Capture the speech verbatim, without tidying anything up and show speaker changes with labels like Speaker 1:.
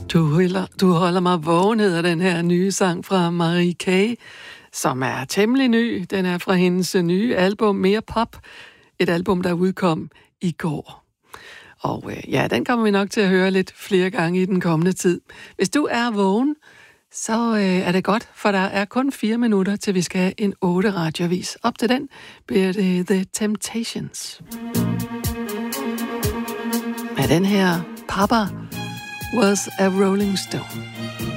Speaker 1: Du holder, du holder mig vågen, hedder den her nye sang fra Marie K., som er temmelig ny. Den er fra hendes nye album Mere Pop. Et album, der udkom i går. Og øh, ja, den kommer vi nok til at høre lidt flere gange i den kommende tid. Hvis du er vågen, så øh, er det godt, for der er kun fire minutter, til vi skal have en otte radiovis. Op til den bliver det The Temptations. Med den her Papa Was a Rolling Stone.